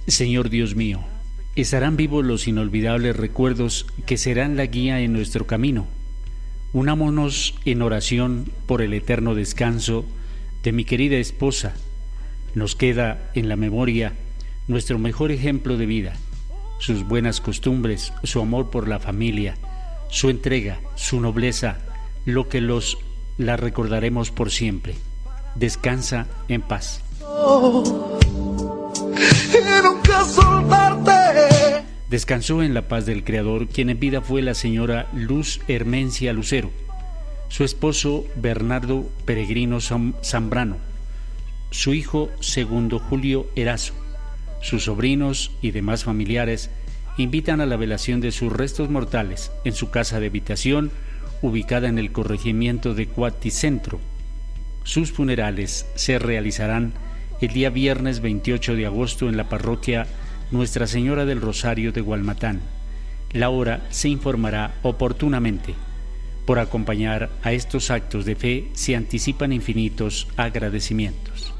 Señor Dios mío, estarán vivos los inolvidables recuerdos que serán la guía en nuestro camino. Unámonos en oración por el eterno descanso de mi querida esposa. Nos queda en la memoria nuestro mejor ejemplo de vida, sus buenas costumbres, su amor por la familia, su entrega, su nobleza, lo que la recordaremos por siempre. Descansa en paz. Y nunca soltarte. Descansó en la paz del Creador, quien en vida fue la señora Luz Hermencia Lucero, su esposo Bernardo Peregrino Zambrano, su hijo Segundo Julio Erazo. Sus sobrinos y demás familiares invitan a la velación de sus restos mortales en su casa de habitación, ubicada en el corregimiento de Cuaticentro. Sus funerales se realizarán el día viernes 28 de agosto en la parroquia Nuestra Señora del Rosario de Gualmatán. La hora se informará oportunamente. Por acompañar a estos actos de fe se anticipan infinitos agradecimientos.